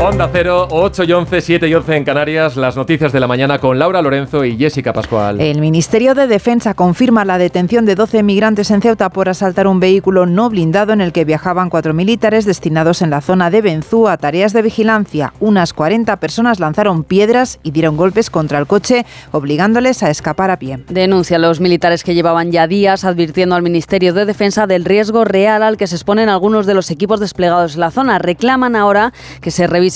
Onda Cero, 8 y 11, 7 y 11 en Canarias, las noticias de la mañana con Laura Lorenzo y Jessica Pascual. El Ministerio de Defensa confirma la detención de 12 migrantes en Ceuta por asaltar un vehículo no blindado en el que viajaban 4 militares destinados en la zona de Benzú a tareas de vigilancia. Unas 40 personas lanzaron piedras y dieron golpes contra el coche, obligándoles a escapar a pie. Denuncian los militares que llevaban ya días advirtiendo al Ministerio de Defensa del riesgo real al que se exponen algunos de los equipos desplegados en la zona. Reclaman ahora que se revise